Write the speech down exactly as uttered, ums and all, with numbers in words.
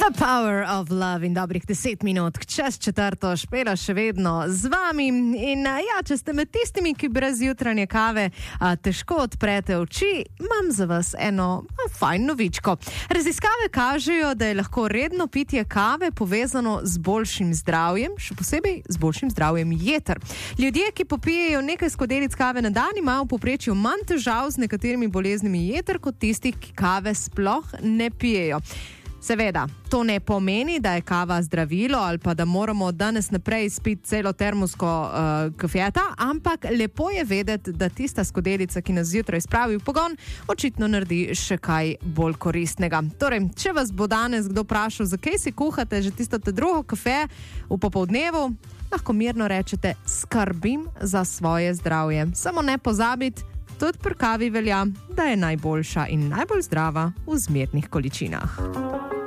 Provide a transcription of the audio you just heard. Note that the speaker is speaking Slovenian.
The Power of Love in dobrih deset minut, čez četrto, Špela še vedno z vami. In ja, če ste med tistimi, ki brez jutranje kave a, težko odprete oči, imam za vas eno a, fajn novičko. Raziskave kažejo, da je lahko redno pitje kave povezano z boljšim zdravjem, še posebej z boljšim zdravjem jeter. Ljudje, ki popijejo nekaj skodelic kave na dan, imajo v povprečju manj težav z nekaterimi boleznimi jeter kot tistih, ki kave sploh ne pijejo. Seveda, to ne pomeni, da je kava zdravilo ali pa da moramo danes naprej spiti celo termosko uh, kafeta, ampak lepo je vedeti, da tista skodelica, ki nas zjutraj spravi v pogon, očitno naredi še kaj bolj koristnega. Torej, če vas bo danes kdo vprašal, zakaj si kuhate že tisto te drugo kafe v popoldnevu, lahko mirno rečete, skrbim za svoje zdravje. Samo ne pozabiti, tudi pri kavi velja, da je najboljša in najbolj zdrava v zmernih količinah.